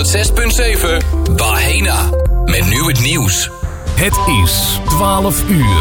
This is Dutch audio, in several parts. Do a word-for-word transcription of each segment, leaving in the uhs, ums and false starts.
honderdzes komma zeven Bahena. Met nu het nieuws. Het is twaalf uur.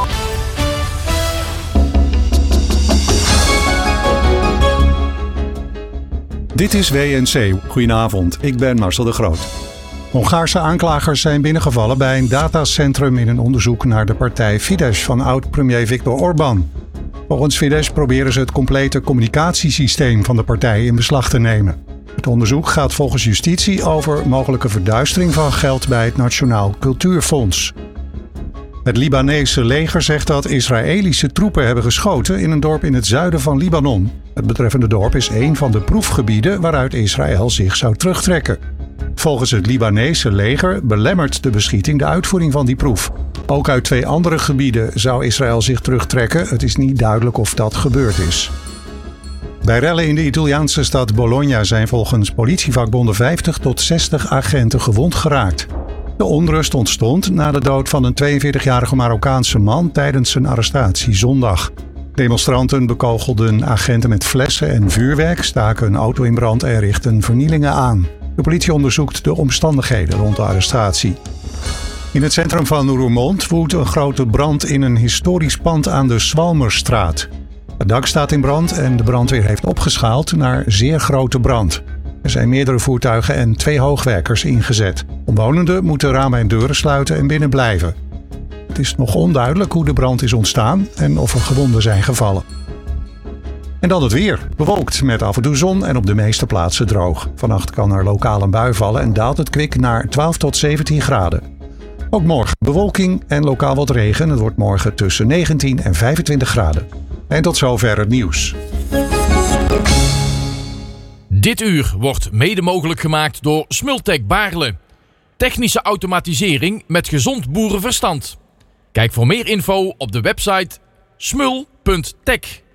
Dit is W N C. Goedenavond, ik ben Marcel de Groot. Hongaarse aanklagers zijn binnengevallen bij een datacentrum in een onderzoek naar de partij Fidesz van oud-premier Viktor Orbán. Volgens Fidesz proberen ze het complete communicatiesysteem van de partij in beslag te nemen. Het onderzoek gaat volgens justitie over mogelijke verduistering van geld bij het Nationaal Cultuurfonds. Het Libanese leger zegt dat Israëlische troepen hebben geschoten in een dorp in het zuiden van Libanon. Het betreffende dorp is een van de proefgebieden waaruit Israël zich zou terugtrekken. Volgens het Libanese leger belemmert de beschieting de uitvoering van die proef. Ook uit twee andere gebieden zou Israël zich terugtrekken. Het is niet duidelijk of dat gebeurd is. Bij rellen in de Italiaanse stad Bologna zijn volgens politievakbonden vijftig tot zestig agenten gewond geraakt. De onrust ontstond na de dood van een tweeënveertigjarige Marokkaanse man tijdens zijn arrestatie zondag. Demonstranten bekogelden agenten met flessen en vuurwerk, staken een auto in brand en richtten vernielingen aan. De politie onderzoekt de omstandigheden rond de arrestatie. In het centrum van Roermond woedt een grote brand in een historisch pand aan de Swalmerstraat. Het dak staat in brand en de brandweer heeft opgeschaald naar zeer grote brand. Er zijn meerdere voertuigen en twee hoogwerkers ingezet. Omwonenden moeten ramen en deuren sluiten en binnen blijven. Het is nog onduidelijk hoe de brand is ontstaan en of er gewonden zijn gevallen. En dan het weer. Bewolkt met af en toe zon en op de meeste plaatsen droog. Vannacht kan er lokaal een bui vallen en daalt het kwik naar twaalf tot zeventien graden. Ook morgen bewolking en lokaal wat regen. Het wordt morgen tussen negentien en vijfentwintig graden. En tot zover het nieuws. Dit uur wordt mede mogelijk gemaakt door Smultec Baarle. Technische automatisering met gezond boerenverstand. Kijk voor meer info op de website smul punt tech.